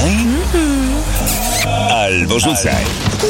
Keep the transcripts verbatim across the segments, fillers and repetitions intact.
albo rzucaj.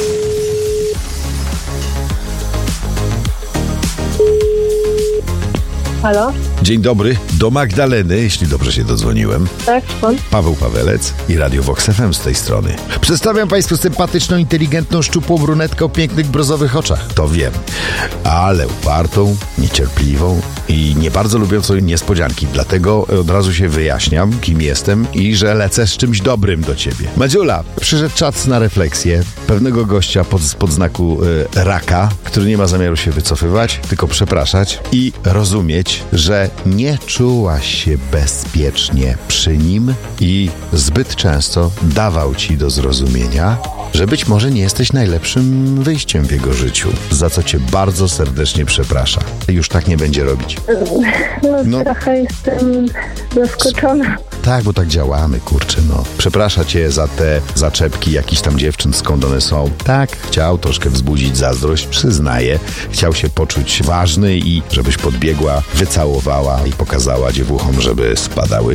Halo? Dzień dobry, do Magdaleny, jeśli dobrze się dodzwoniłem. Tak, skąd? Paweł Pawelec i Radio Vox F M z tej strony. Przedstawiam Państwu sympatyczną, inteligentną, szczupłą brunetkę o pięknych, brązowych oczach. To wiem, ale upartą, niecierpliwą i nie bardzo lubiącą niespodzianki. Dlatego od razu się wyjaśniam, kim jestem i że lecę z czymś dobrym do Ciebie. Madziula, przyszedł czas na refleksję pewnego gościa pod, pod znaku y, raka, który nie ma zamiaru się wycofywać, tylko przepraszać i rozumieć, że nie czułaś się bezpiecznie przy nim i zbyt często dawał ci do zrozumienia, że być może nie jesteś najlepszym wyjściem w jego życiu, za co cię bardzo serdecznie przeprasza. Już tak nie będzie robić. No, No. trochę jestem zaskoczona. Tak, bo tak działamy, kurczę, no. Przeprasza cię za te zaczepki jakichś tam dziewczyn, skąd one są. Tak, chciał troszkę wzbudzić zazdrość, przyznaję. Chciał się poczuć ważny i żebyś podbiegła, wycałowała i pokazała dziewuchom, żeby spadały.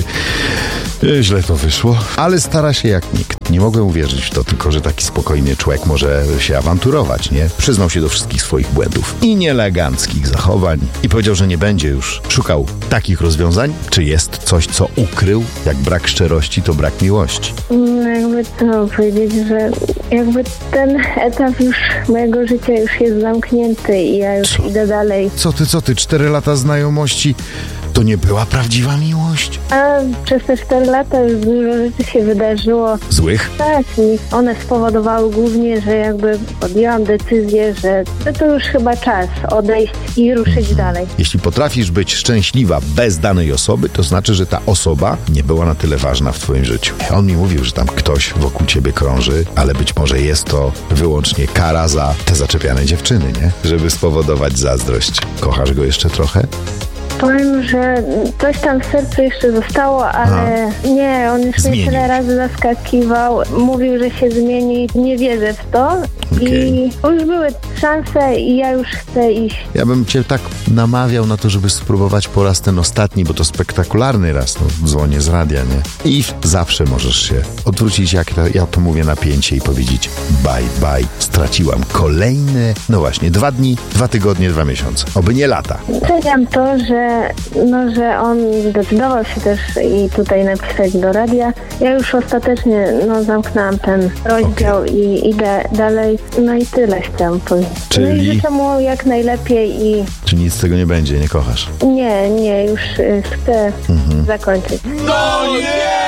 Źle to wyszło, ale stara się jak nikt. Nie mogłem uwierzyć w to, tylko że taki spokojny człowiek może się awanturować, nie? Przyznał się do wszystkich swoich błędów i nieeleganckich zachowań i powiedział, że nie będzie już szukał takich rozwiązań. Czy jest coś, co ukrył? Jak brak szczerości, to brak miłości. No, jakby to powiedzieć, że jakby ten etap już mojego życia już jest zamknięty i ja już Co? idę dalej. Co ty, co ty? Cztery lata znajomości to nie była prawdziwa miłość? A przez te cztery lata już dużo rzeczy się wydarzyło. Złych? Tak, i one spowodowały głównie, że jakby podjęłam decyzję, że no to już chyba czas odejść i ruszyć dalej. Jeśli potrafisz być szczęśliwa bez danej osoby, to znaczy, że ta osoba nie była na tyle ważna w twoim życiu. On mi mówił, że tam ktoś wokół ciebie krąży, ale być może jest to wyłącznie kara za te zaczepiane dziewczyny, nie? Żeby spowodować zazdrość. Kochasz go jeszcze trochę? Powiem, że coś tam w sercu jeszcze zostało, ale A. nie, on już Zmienił. mnie tyle razy zaskakiwał, mówił, że się zmieni, nie wierzę w to. Okay. I już były szanse i ja już chcę iść. Ja bym cię tak namawiał na to, żeby spróbować po raz ten ostatni, bo to spektakularny raz, no, dzwonię z radia, nie? I zawsze możesz się odwrócić, jak to, ja to mówię, napięcie i powiedzieć bye, bye. Straciłam kolejne, no właśnie, dwa dni, dwa tygodnie, dwa miesiące. Oby nie lata. Doceniam to, że, no, że on zdecydował się też i tutaj napisać do radia. Ja już ostatecznie no, zamknęłam ten rozdział okay. i idę dalej. No i tyle chciałam powiedzieć. Czyli... No i życzę mu jak najlepiej i... Czy nic z tego nie będzie, nie kochasz? Nie, nie, już y, chcę mhm. zakończyć. No nie!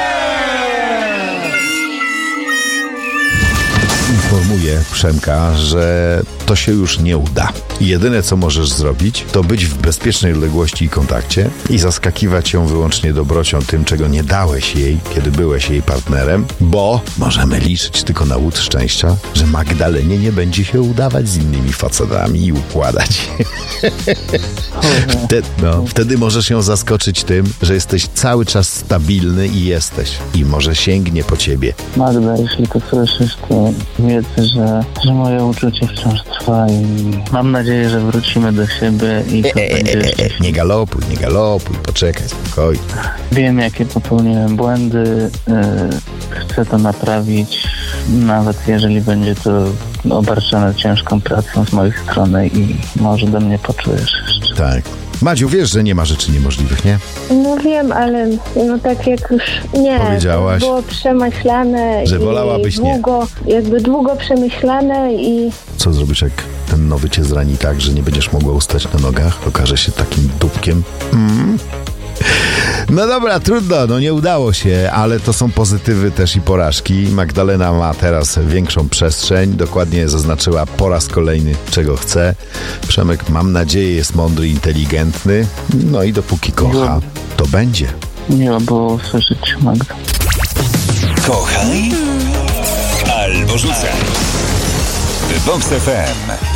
Informuję Przemka, że to się już nie uda. I jedyne, co możesz zrobić, to być w bezpiecznej odległości i kontakcie i zaskakiwać ją wyłącznie dobrocią tym, czego nie dałeś jej, kiedy byłeś jej partnerem, bo możemy liczyć tylko na łód szczęścia, że Magdalenie nie będzie się udawać z innymi facetami i układać. Wtedy, no, wtedy możesz ją zaskoczyć tym, że jesteś cały czas stabilny i jesteś. I może sięgnie po ciebie. Magda, jeśli to słyszysz, to wiedz, że, że moje uczucie wciąż trwa i mam nadzieję, że wrócimy do siebie i to e, będzie e, e, jeszcze... e, Nie galopuj, nie galopuj, poczekaj, spokojnie. Wiem, jakie popełniłem błędy, yy, chcę to naprawić, nawet jeżeli będzie to obarczone ciężką pracą z mojej strony i może do mnie poczujesz jeszcze. Tak. Madziu, wiesz, że nie ma rzeczy niemożliwych, nie? No wiem, ale no tak jak już nie, Powiedziałaś, było przemyślane że wolałabyś i długo, nie. jakby długo przemyślane i... Co zrobisz, jak ten nowy cię zrani tak, że nie będziesz mogła ustać na nogach? Okaże się takim dupkiem. Mm. No dobra, trudno, no nie udało się, ale to są pozytywy też i porażki. Magdalena ma teraz większą przestrzeń, dokładnie zaznaczyła po raz kolejny, czego chce. Przemek, mam nadzieję, jest mądry, inteligentny, no i dopóki kocha, to będzie. Miło było słyszeć, Magda. Kochaj albo rzucaj. Vox F M.